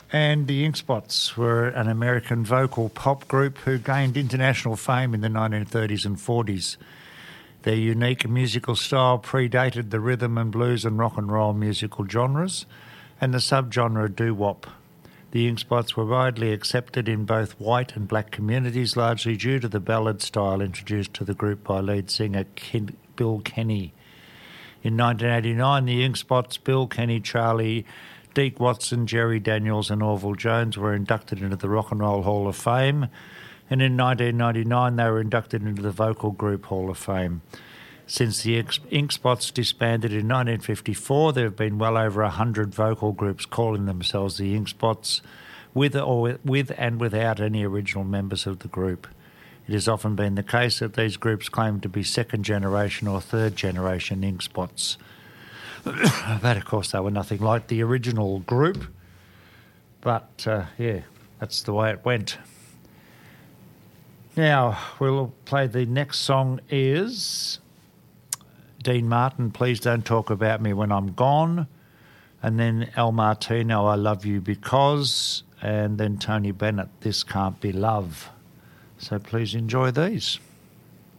And the Ink Spots were an American vocal pop group who gained international fame in the 1930s and 40s. Their unique musical style predated the rhythm and blues and rock and roll musical genres and the subgenre doo-wop. The Ink Spots were widely accepted in both white and black communities, largely due to the ballad style introduced to the group by lead singer Bill Kenny. In 1989, the Ink Spots, Bill Kenny, Charlie, Deke Watson, Jerry Daniels and Orville Jones were inducted into the Rock and Roll Hall of Fame, and in 1999 they were inducted into the Vocal Group Hall of Fame. Since the Ink Spots disbanded in 1954, there have been well over 100 vocal groups calling themselves the Ink Spots, with and without any original members of the group. It has often been the case that these groups claim to be second-generation or third-generation Ink Spots. But, of course, they were nothing like the original group. But, that's the way it went. Now, we'll play the next song is Dean Martin, Please Don't Talk About Me When I'm Gone, and then El Martino, I Love You Because, and then Tony Bennett, This Can't Be Love. So please enjoy these.